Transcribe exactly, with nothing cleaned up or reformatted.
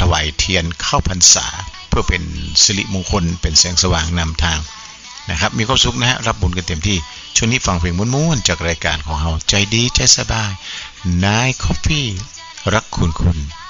ถวายเทียนเข้าพรรษาเพื่อเป็นสิริมงคลเป็นแสงสว่างนำทางนะครับมีความสุขนะฮะรับบุญกันเต็มที่ช่วงนี้ฟังเพลงม้วนๆจากรายการของเราใจดีใจสบายนายคอฟฟี่รักคุณคุณ